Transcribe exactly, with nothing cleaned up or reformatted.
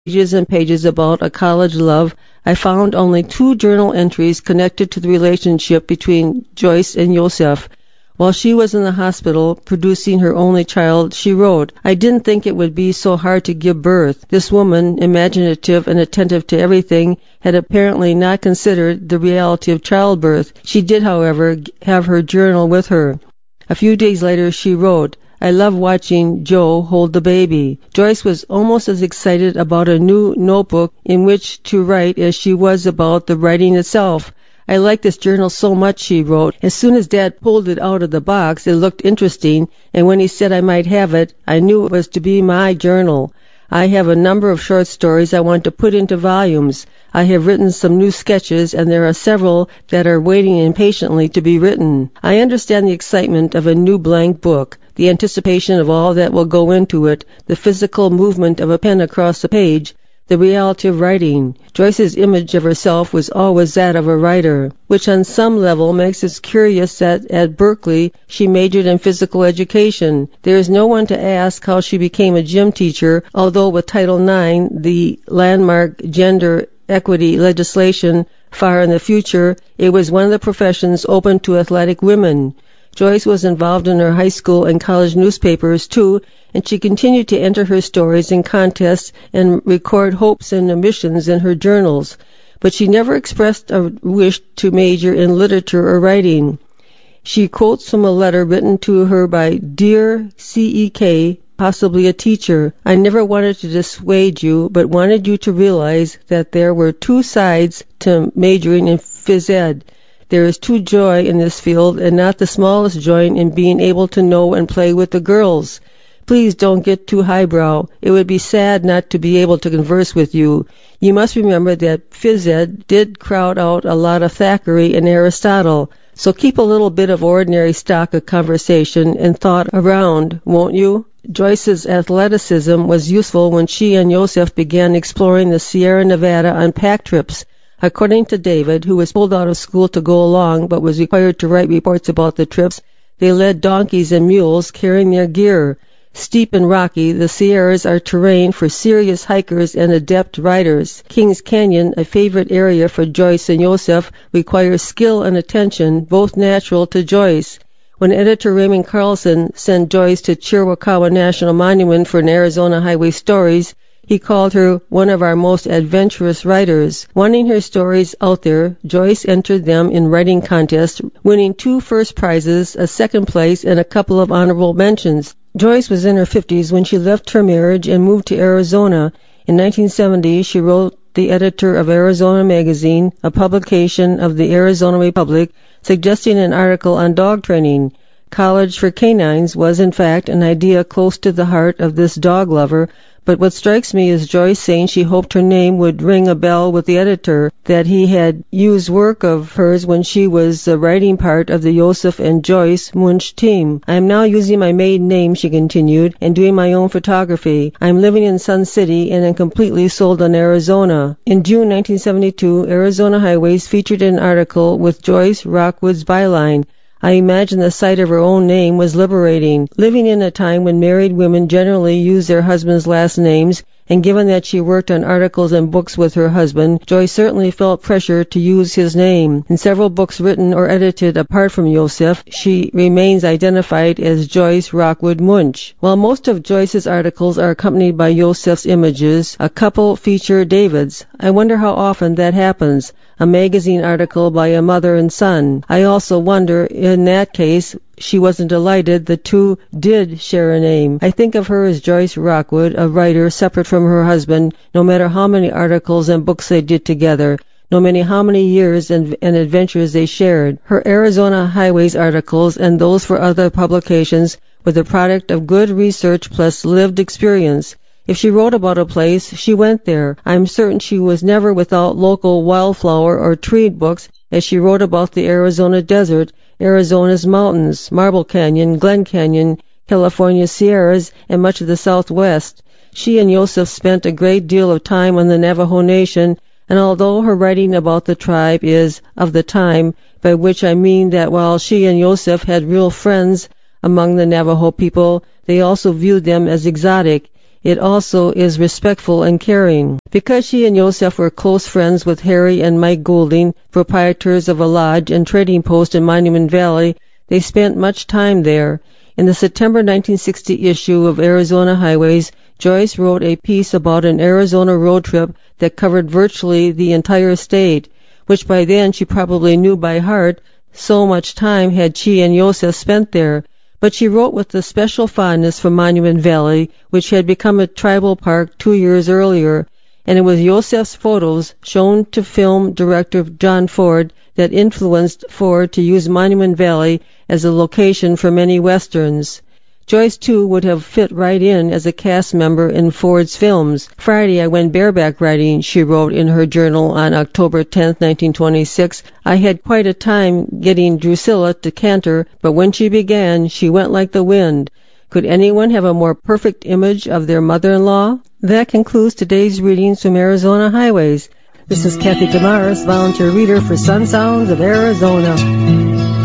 pages and pages about a college love, I found only two journal entries connected to the relationship between Joyce and Yosef. While she was in the hospital producing her only child, she wrote, "I didn't think it would be so hard to give birth." This woman, imaginative and attentive to everything, had apparently not considered the reality of childbirth. She did, however, have her journal with her. A few days later she wrote, "I love watching Joe hold the baby." Joyce was almost as excited about a new notebook in which to write as she was about the writing itself. "I like this journal so much," she wrote. "As soon as Dad pulled it out of the box, it looked interesting, and when he said I might have it, I knew it was to be my journal. I have a number of short stories I want to put into volumes. I have written some new sketches, and there are several that are waiting impatiently to be written. I understand the excitement of a new blank book, the anticipation of all that will go into it, the physical movement of a pen across a page, the reality of writing." Joyce's image of herself was always that of a writer, which on some level makes it curious that at Berkeley she majored in physical education. There is no one to ask how she became a gym teacher, although with Title nine, the landmark gender equity legislation far in the future, it was one of the professions open to athletic women. Joyce was involved in her high school and college newspapers, too, and she continued to enter her stories in contests and record hopes and ambitions in her journals. But she never expressed a wish to major in literature or writing. She quotes from a letter written to her by Dear C E K, possibly a teacher. "I never wanted to dissuade you, but wanted you to realize that there were two sides to majoring in phys ed. There is true joy in this field, and not the smallest joy in being able to know and play with the girls. Please don't get too highbrow. It would be sad not to be able to converse with you. You must remember that phys ed did crowd out a lot of Thackeray and Aristotle, so keep a little bit of ordinary stock of conversation and thought around, won't you?" Joyce's athleticism was useful when she and Yosef began exploring the Sierra Nevada on pack trips. According to David, who was pulled out of school to go along but was required to write reports about the trips, they led donkeys and mules carrying their gear. Steep and rocky, the Sierras are terrain for serious hikers and adept riders. Kings Canyon, a favorite area for Joyce and Yosef, requires skill and attention, both natural to Joyce. When editor Raymond Carlson sent Joyce to Chiricahua National Monument for an Arizona Highway Stories, he called her one of our most adventurous writers. Wanting her stories out there, Joyce entered them in writing contests, winning two first prizes, a second place, and a couple of honorable mentions. Joyce was in her fifties when she left her marriage and moved to Arizona. In nineteen seventy, she wrote the editor of Arizona Magazine, a publication of the Arizona Republic, suggesting an article on dog training. College for canines was, in fact, an idea close to the heart of this dog lover, but what strikes me is Joyce saying she hoped her name would ring a bell with the editor, that he had used work of hers when she was the writing part of the Yosef and Joyce Munch team. "I am now using my maiden name," she continued, "and doing my own photography. I am living in Sun City and am completely sold on Arizona." In June nineteen seventy-two, Arizona Highways featured an article with Joyce Rockwood's byline, "I imagine the sight of her own name was liberating." Living in a time when married women generally use their husbands' last names, and given that she worked on articles and books with her husband, Joyce certainly felt pressure to use his name. In several books written or edited apart from Yosef, she remains identified as Joyce Rockwood Munch. While most of Joyce's articles are accompanied by Yosef's images, a couple feature David's. I wonder how often that happens. A magazine article by a mother and son. I also wonder, in that case, she wasn't delighted the two did share a name. I think of her as Joyce Rockwood, a writer separate from her husband, no matter how many articles and books they did together, no matter how many years and, and adventures they shared. Her Arizona Highways articles and those for other publications were the product of good research plus lived experience. If she wrote about a place, she went there. I am certain she was never without local wildflower or tree books, as she wrote about the Arizona desert, Arizona's mountains, Marble Canyon, Glen Canyon, California Sierras, and much of the Southwest. She and Yosef spent a great deal of time on the Navajo Nation, and although her writing about the tribe is of the time, by which I mean that while she and Yosef had real friends among the Navajo people, they also viewed them as exotic. it also is respectful and caring. Because she and Yosef were close friends with Harry and Mike Goulding, proprietors of a lodge and trading post in Monument Valley, they spent much time there. In the September nineteen sixty issue of Arizona Highways, Joyce wrote a piece about an Arizona road trip that covered virtually the entire state, which by then she probably knew by heart, so much time had she and Yosef spent there. But she wrote with a special fondness for Monument Valley, which had become a tribal park two years earlier, and it was Yosef's photos, shown to film director John Ford, that influenced Ford to use Monument Valley as a location for many westerns. Joyce, too, would have fit right in as a cast member in Ford's films. Friday, I went bareback riding, she wrote in her journal on October tenth, nineteen twenty-six. I had quite a time getting Drusilla to canter, but when she began, she went like the wind. Could anyone have a more perfect image of their mother-in-law? That concludes today's readings from Arizona Highways. This is Kathy Damaris, volunteer reader for Sun Sounds of Arizona.